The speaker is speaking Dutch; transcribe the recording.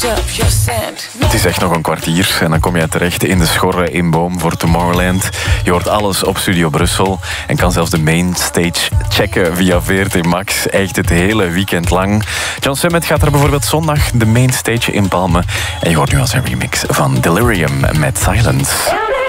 Het is echt nog een kwartier en dan kom je terecht in de Schorre in Boom voor Tomorrowland. Je hoort alles op Studio Brussel en kan zelfs de mainstage checken via VRT Max. Echt het hele weekend lang. John Summit gaat er bijvoorbeeld zondag de mainstage inpalmen. En je hoort nu al zijn remix van Delirium met Silence.